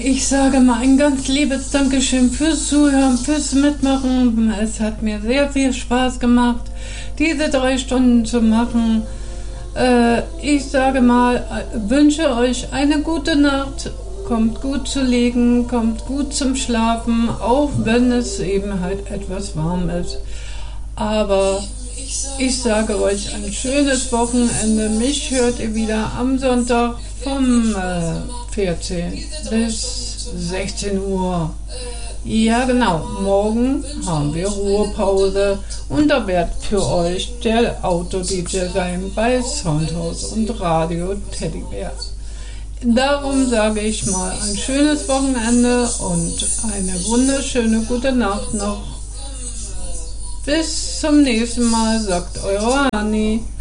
Ich sage mal ein ganz liebes Dankeschön fürs Zuhören, fürs Mitmachen. Es hat mir sehr viel Spaß gemacht, diese 3 Stunden zu machen. Ich sage mal, wünsche euch eine gute Nacht. Kommt gut zu liegen, kommt gut zum Schlafen, auch wenn es eben halt etwas warm ist. Aber ich sage euch ein schönes Wochenende. Mich hört ihr wieder am Sonntag vom 14 bis 16 Uhr. Ja genau, morgen haben wir Ruhepause und da wird für euch der Auto-DJ sein bei Soundhouse und Radio Teddybär. Darum sage ich mal ein schönes Wochenende und eine wunderschöne gute Nacht noch. Bis zum nächsten Mal, sagt eure Anni.